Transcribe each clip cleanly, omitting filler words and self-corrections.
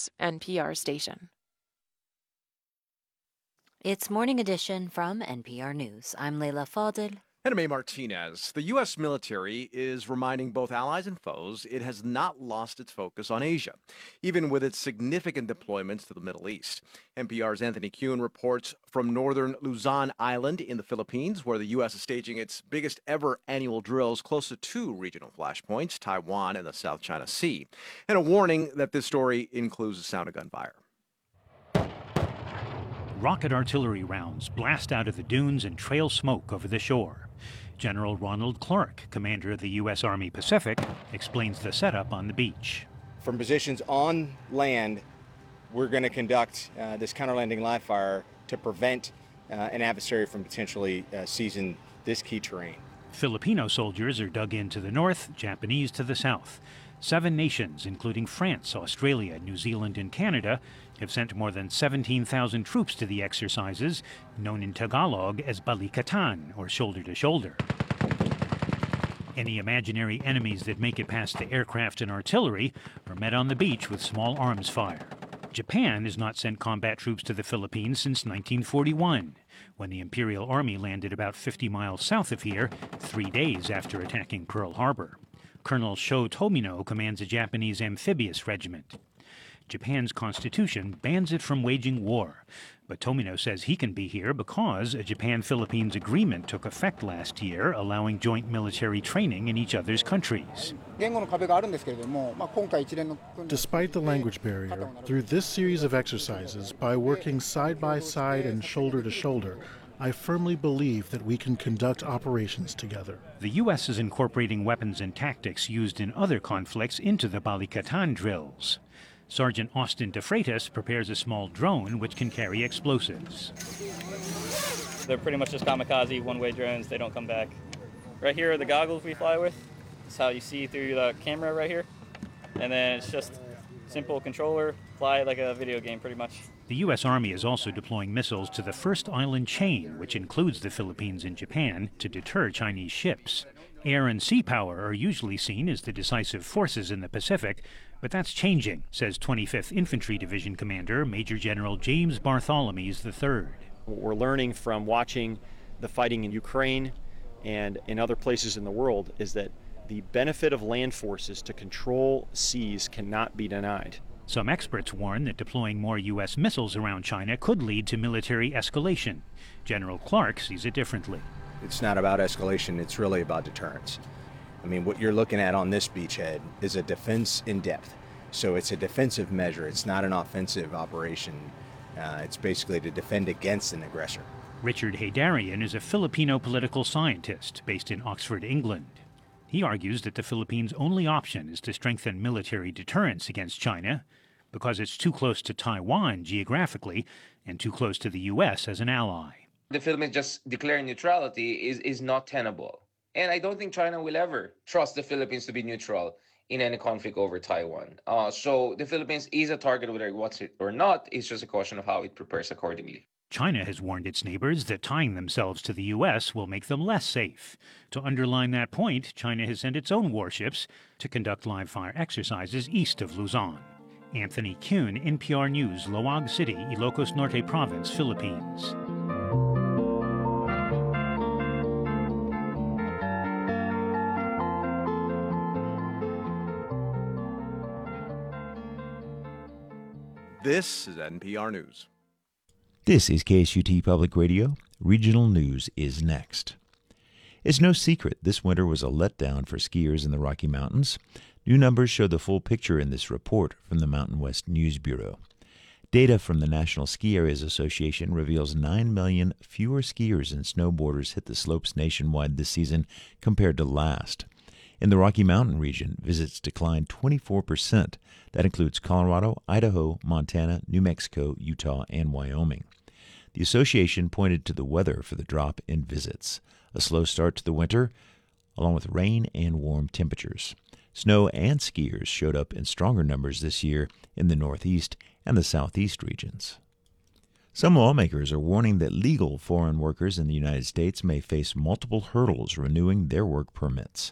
this NPR station. It's Morning Edition from NPR News. I'm Leila Fadel. And I'm A. Martinez. The U.S. military is reminding both allies and foes it has not lost its focus on Asia, even with its significant deployments to the Middle East. NPR's Anthony Kuhn reports from northern Luzon Island in the Philippines, where the U.S. is staging its biggest ever annual drills close to two regional flashpoints, Taiwan and the South China Sea. And a warning that this story includes the sound of gunfire. Rocket artillery rounds blast out of the dunes and trail smoke over the shore. General Ronald Clark, commander of the U.S. Army Pacific, explains the setup on the beach. From positions on land, we're going to conduct this counter-landing live fire to prevent an adversary from potentially seizing this key terrain. Filipino soldiers are dug in to the north, Japanese to the south. 7 nations, including France, Australia, New Zealand, and Canada, have sent more than 17,000 troops to the exercises, known in Tagalog as Balikatan, or shoulder to shoulder. Any imaginary enemies that make it past the aircraft and artillery are met on the beach with small arms fire. Japan has not sent combat troops to the Philippines since 1941, when the Imperial Army landed about 50 miles south of here, 3 days after attacking Pearl Harbor. Colonel Sho Tomino commands a Japanese amphibious regiment. Japan's constitution bans it from waging war, but Tomino says he can be here because a Japan-Philippines agreement took effect last year, allowing joint military training in each other's countries. Despite the language barrier, through this series of exercises, by working side by side and shoulder to shoulder, I firmly believe that we can conduct operations together. The U.S. is incorporating weapons and tactics used in other conflicts into the Balikatan drills. Sergeant Austin DeFreitas prepares a small drone which can carry explosives. They're pretty much just kamikaze, one-way drones. They don't come back. Right here are the goggles we fly with. It's how you see through the camera right here. And then it's just simple controller, fly like a video game pretty much. The U.S. Army is also deploying missiles to the first island chain, which includes the Philippines and Japan, to deter Chinese ships. Air and sea power are usually seen as the decisive forces in the Pacific, but that's changing, says 25th Infantry Division Commander Major General James Bartholomew's III. What we're learning from watching the fighting in Ukraine and in other places in the world is that the benefit of land forces to control seas cannot be denied. Some experts warn that deploying more U.S. missiles around China could lead to military escalation. General Clark sees it differently. It's not about escalation, it's really about deterrence. I mean, what you're looking at on this beachhead is a defense in depth. So it's a defensive measure, it's not an offensive operation. It's basically to defend against an aggressor. Richard Haydarian is a Filipino political scientist based in Oxford, England. He argues that the Philippines' only option is to strengthen military deterrence against China because it's too close to Taiwan geographically and too close to the U.S. as an ally. The Philippines just declaring neutrality is not tenable. And I don't think China will ever trust the Philippines to be neutral in any conflict over Taiwan. So the Philippines is a target whether it wants it or not. It's just a question of how it prepares accordingly. China has warned its neighbors that tying themselves to the U.S. will make them less safe. To underline that point, China has sent its own warships to conduct live-fire exercises east of Luzon. Anthony Kuhn, NPR News, Loag City, Ilocos Norte Province, Philippines. This is NPR News. This is KSUT Public Radio. Regional news is next. It's no secret this winter was a letdown for skiers in the Rocky Mountains. New numbers show the full picture in this report from the Mountain West News Bureau. Data from the National Ski Areas Association reveals 9 million fewer skiers and snowboarders hit the slopes nationwide this season compared to last. In the Rocky Mountain region, visits declined 24%. That includes Colorado, Idaho, Montana, New Mexico, Utah, and Wyoming. The association pointed to the weather for the drop in visits. A slow start to the winter, along with rain and warm temperatures. Snow and skiers showed up in stronger numbers this year in the Northeast and the Southeast regions. Some lawmakers are warning that legal foreign workers in the United States may face multiple hurdles renewing their work permits.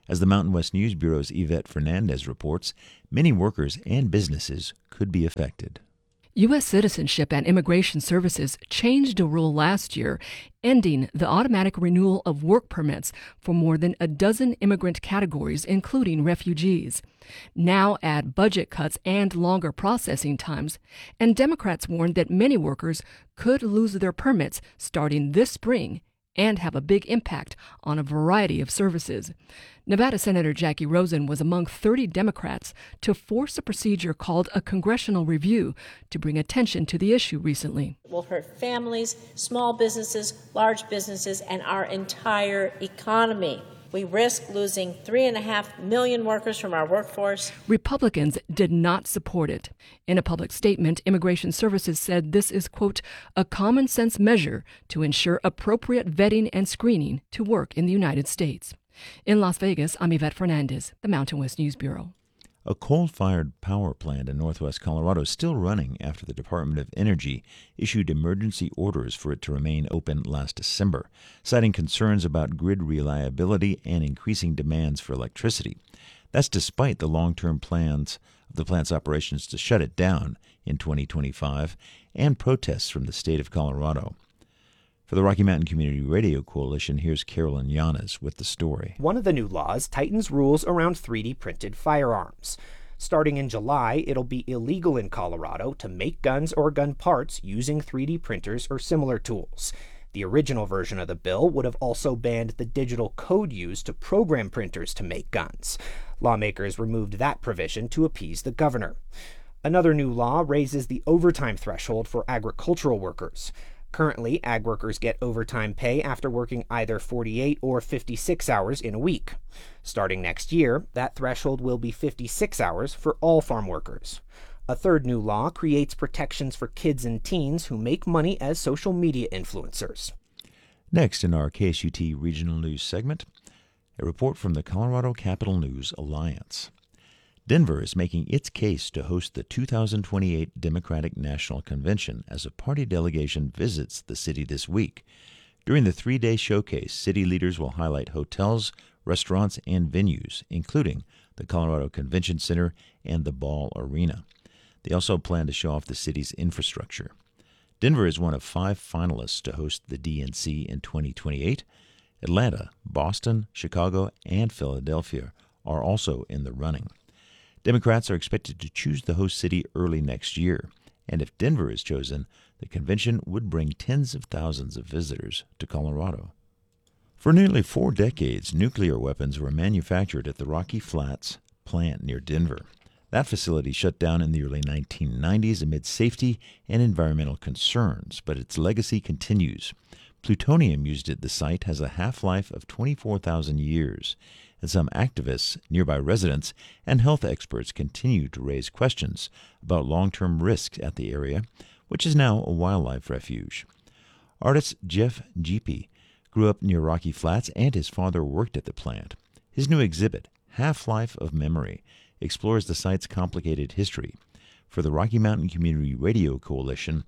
As the Mountain West News Bureau's Yvette Fernandez reports, many workers and businesses could be affected. U.S. Citizenship and Immigration Services changed a rule last year, ending the automatic renewal of work permits for more than a dozen immigrant categories, including refugees. Now add budget cuts and longer processing times, and Democrats warned that many workers could lose their permits starting this spring and have a big impact on a variety of services. Nevada Senator Jackie Rosen was among 30 Democrats to force a procedure called a congressional review to bring attention to the issue recently. It will hurt families, small businesses, large businesses, and our entire economy. We risk losing 3.5 million workers from our workforce. Republicans did not support it. In a public statement, Immigration Services said this is, quote, a common sense measure to ensure appropriate vetting and screening to work in the United States. In Las Vegas, I'm Yvette Fernandez, the Mountain West News Bureau. A coal-fired power plant in northwest Colorado is still running after the Department of Energy issued emergency orders for it to remain open last December, citing concerns about grid reliability and increasing demands for electricity. That's despite the long-term plans of the plant's operations to shut it down in 2025 and protests from the state of Colorado. For the Rocky Mountain Community Radio Coalition, here's Carolyn Yanes with the story. One of the new laws tightens rules around 3D printed firearms. Starting in July, it'll be illegal in Colorado to make guns or gun parts using 3D printers or similar tools. The original version of the bill would have also banned the digital code used to program printers to make guns. Lawmakers removed that provision to appease the governor. Another new law raises the overtime threshold for agricultural workers. Currently, ag workers get overtime pay after working either 48 or 56 hours in a week. Starting next year, that threshold will be 56 hours for all farm workers. A third new law creates protections for kids and teens who make money as social media influencers. Next in our KSUT Regional News segment, a report from the Colorado Capital News Alliance. Denver is making its case to host the 2028 Democratic National Convention as a party delegation visits the city this week. During the three-day showcase, city leaders will highlight hotels, restaurants, and venues, including the Colorado Convention Center and the Ball Arena. They also plan to show off the city's infrastructure. Denver is one of 5 finalists to host the DNC in 2028. Atlanta, Boston, Chicago, and Philadelphia are also in the running. Democrats are expected to choose the host city early next year, and if Denver is chosen, the convention would bring tens of thousands of visitors to Colorado. For nearly 4 decades, nuclear weapons were manufactured at the Rocky Flats plant near Denver. That facility shut down in the early 1990s amid safety and environmental concerns, but its legacy continues. Plutonium used at the site has a half-life of 24,000 years, and some activists, nearby residents, and health experts continue to raise questions about long-term risks at the area, which is now a wildlife refuge. Artist Jeff Jeepy grew up near Rocky Flats, and his father worked at the plant. His new exhibit, Half-Life of Memory, explores the site's complicated history. For the Rocky Mountain Community Radio Coalition,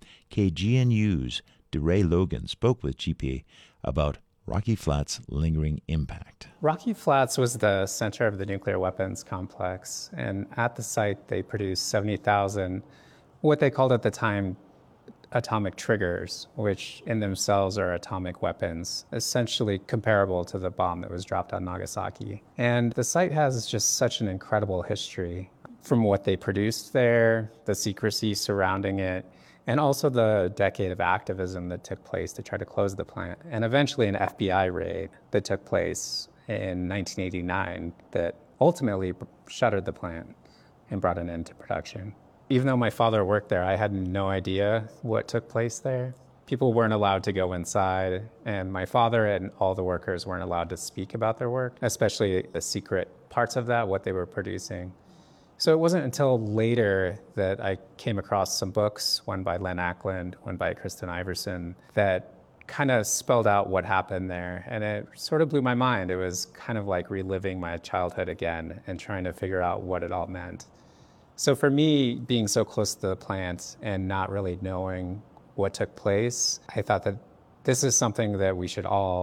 KGNU's DeRay Logan spoke with Jeepy about Rocky Flats' lingering impact. Rocky Flats was the center of the nuclear weapons complex, and at the site they produced 70,000, what they called at the time, atomic triggers, which in themselves are atomic weapons, essentially comparable to the bomb that was dropped on Nagasaki. And the site has just such an incredible history from what they produced there, the secrecy surrounding it, and also the decade of activism that took place to try to close the plant, and eventually an FBI raid that took place in 1989 that ultimately shuttered the plant and brought an end to production. Even though my father worked there, I had no idea what took place there. People weren't allowed to go inside, and my father and all the workers weren't allowed to speak about their work, especially the secret parts of that, what they were producing. So it wasn't until later that I came across some books, one by Len Ackland, one by Kristen Iverson, that kind of spelled out what happened there. And it sort of blew my mind. It was kind of like reliving my childhood again and trying to figure out what it all meant. So for me, being so close to the plant and not really knowing what took place, I thought that this is something that we should all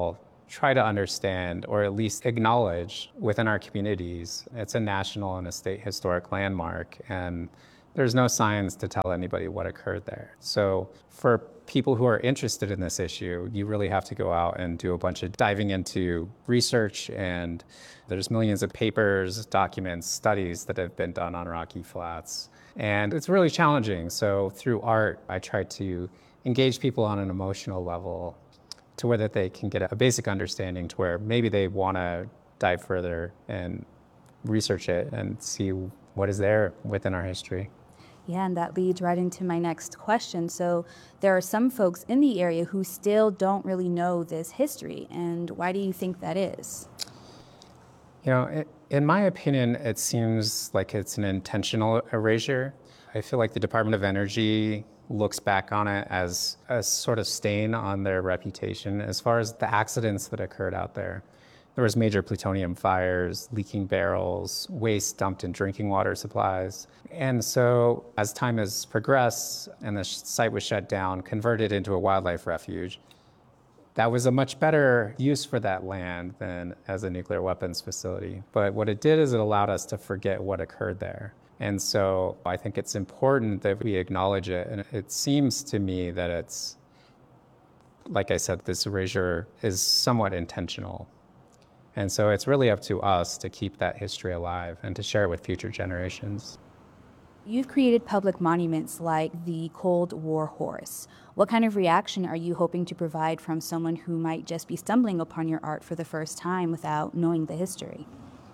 try to understand or at least acknowledge within our communities. It's a national and a state historic landmark, and there's no signs to tell anybody what occurred there. So for people who are interested in this issue, you really have to go out and do a bunch of diving into research, and there's millions of papers, documents, studies that have been done on Rocky Flats. And it's really challenging. So through art, I try to engage people on an emotional level to where that they can get a basic understanding to where maybe they want to dive further and research it and see what is there within our history. Yeah, and that leads right into my next question. So there are some folks in the area who still don't really know this history, and why do you think that is? You know, in my opinion, it seems like it's an intentional erasure. I feel like the Department of Energy looks back on it as a sort of stain on their reputation as far as the accidents that occurred out there. There was major plutonium fires, leaking barrels, waste dumped in drinking water supplies. And so as time has progressed and the site was shut down, converted into a wildlife refuge, that was a much better use for that land than as a nuclear weapons facility. But what it did is it allowed us to forget what occurred there. And so I think it's important that we acknowledge it. And it seems to me that it's, like I said, this erasure is somewhat intentional. And so it's really up to us to keep that history alive and to share it with future generations. You've created public monuments like the Cold War Horse. What kind of reaction are you hoping to provide from someone who might just be stumbling upon your art for the first time without knowing the history?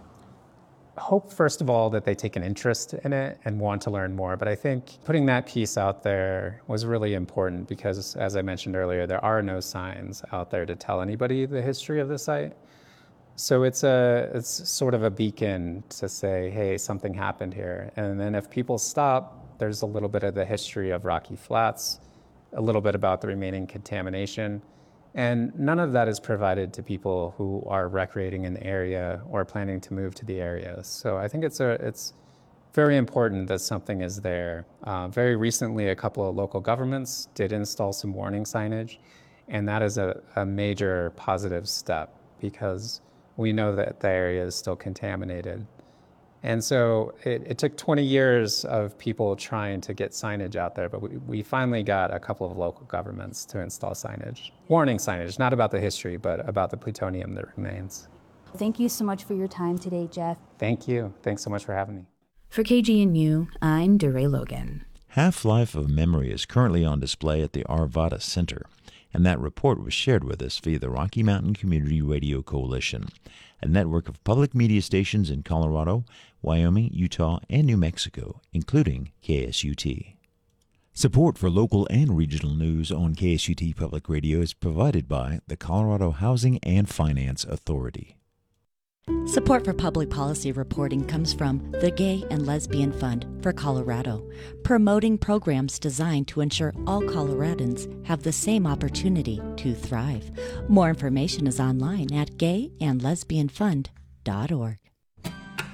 Hope, first of all, that they take an interest in it and want to learn more. But I think putting that piece out there was really important because, as I mentioned earlier, there are no signs out there to tell anybody the history of the site. So it's sort of a beacon to say, hey, something happened here. And then if people stop, there's a little bit of the history of Rocky Flats, a little bit about the remaining contamination. And none of that is provided to people who are recreating in the area or planning to move to the area. So I think it's very important that something is there. Very recently, a couple of local governments did install some warning signage, and that is a major positive step because we know that the area is still contaminated. And so it took 20 years of people trying to get signage out there, but we finally got a couple of local governments to install signage. Warning signage, not about the history, but about the plutonium that remains. Thank you so much for your time today, Jeff. Thank you. Thanks so much for having me. For KGNU, I'm DeRay Logan. Half-Life of Memory is currently on display at the Arvada Center, and that report was shared with us via the Rocky Mountain Community Radio Coalition, a network of public media stations in Colorado, Wyoming, Utah, and New Mexico, including KSUT. Support for local and regional news on KSUT Public Radio is provided by the Colorado Housing and Finance Authority. Support for public policy reporting comes from the Gay and Lesbian Fund for Colorado, promoting programs designed to ensure all Coloradans have the same opportunity to thrive. More information is online at gayandlesbianfund.org.